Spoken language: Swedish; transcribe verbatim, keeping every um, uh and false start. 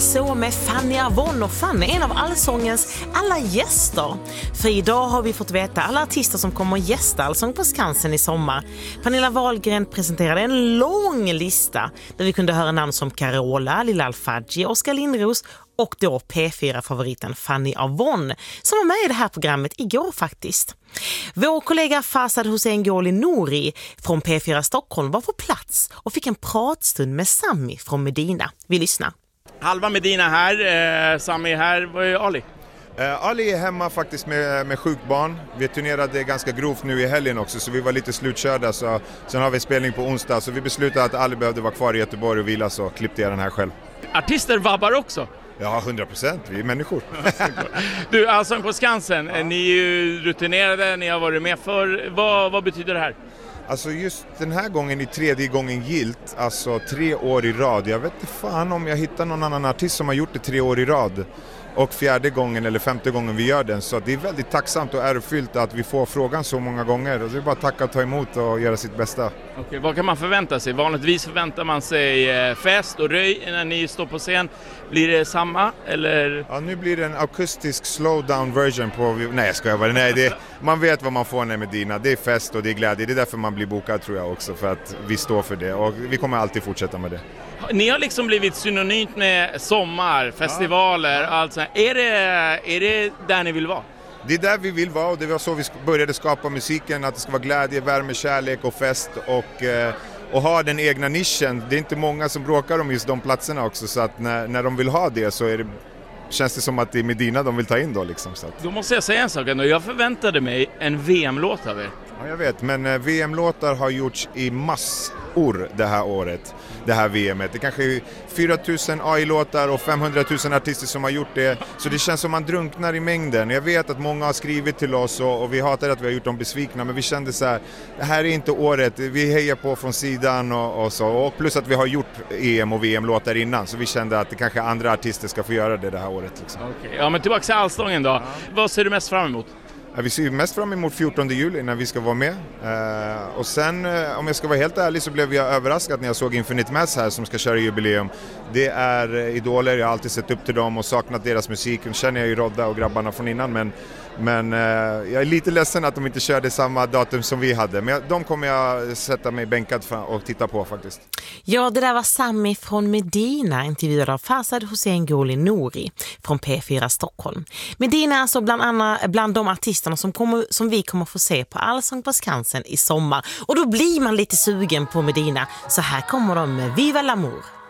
så med Fanny Avon, och Fanny är en av Allsångens alla gäster. För idag har vi fått veta alla artister som kommer att gästa Allsång på Skansen i sommar. Pernilla Wahlgren presenterade en lång lista där vi kunde höra namn som Carola, Lilla Al-Fadji, Oskar Lindros och då P fyra-favoriten Fanny Avon som var med i det här programmet igår faktiskt. Vår kollega Farzad Hossein Gholi Nouri från P fyra Stockholm var på plats och fick en pratstund med Sami från Medina. Vi lyssnar. Halva Medina här, eh, Sami här, vad är Ali? Uh, Ali är hemma faktiskt med, med sjukbarn. Vi turnerade ganska grovt nu i helgen också, så vi var lite slutkörda. Så, sen har vi spelning på onsdag, så vi beslutade att Ali behövde vara kvar i Göteborg och vila, så klippte jag den här själv. Artister vabbar också? Ja, hundra procent. Vi är människor. Du, Allsång på Skansen, ja. Ni är ju rutinerade, ni har varit med för. Vad, vad betyder det här? Alltså just den här gången är tredje gången gilt, alltså tre år i rad. Jag vet inte fan om jag hittar någon annan artist som har gjort det tre år i rad. Och fjärde gången eller femte gången vi gör den. Så det är väldigt tacksamt och ärofyllt att vi får frågan så många gånger. Och det är bara att tacka och ta emot och göra sitt bästa. Okej, vad kan man förvänta sig? Vanligtvis förväntar man sig fest och röj när ni står på scen. Blir det samma eller? Ja, nu blir det en akustisk slowdown version på... Nej, jag skojar bara. Nej, det, man vet vad man får när Medina. Det är fest och det är glädje. Det är därför man blir bokad, tror jag också. För att vi står för det. Och vi kommer alltid fortsätta med det. Ni har liksom blivit synonymt med sommar, festivaler, ja. Allt sånt. Är det, är det där ni vill vara? Det är där vi vill vara, och det var så vi började skapa musiken. Att det ska vara glädje, värme, kärlek och fest och... Eh, och ha den egna nischen. Det är inte många som bråkar om just de platserna också, så att när, när de vill ha det så är det, känns det som att det är Medina de vill ta in då liksom. Så att. Då måste jag säga en sak ändå. Jag förväntade mig en V M-låt av er. Ja, jag vet, men eh, V M-låtar har gjorts i massor det här året, det här V M:et. Det kanske är fyra tusen A I-låtar och femhundratusen artister som har gjort det, så det känns som man drunknar i mängden. Jag vet att många har skrivit till oss och, och vi hatar att vi har gjort dem besvikna, men vi kände så här, det här är inte året, vi hejar på från sidan och, och så, och plus att vi har gjort E M och V M-låtar innan, så vi kände att det kanske andra artister ska få göra det det här året. Liksom. Okay. Ja, men tillbaka till Allsången då. Ja. Vad ser du mest fram emot? Vi ser mest fram emot fjortonde juli när vi ska vara med. Uh, och sen, uh, om jag ska vara helt ärlig, så blev jag överraskad när jag såg Infinite Mass här som ska köra jubileum. Det är uh, idoler, jag har alltid sett upp till dem och saknat deras musik. Nu känner jag ju Rodda och grabbarna från innan, men, men uh, jag är lite ledsen att de inte körde samma datum som vi hade. Men de kommer jag sätta mig bänkad och titta på faktiskt. Ja, det där var Sami från Medina, intervjuad av Farzad Hossein Gholi Nouri från P fyra Stockholm. Medina är alltså bland, annat, bland de artisterna som, kommer, som vi kommer få se på Allsång på Skansen i sommar. Och då blir man lite sugen på Medina, så här kommer de med Viva l'Amour.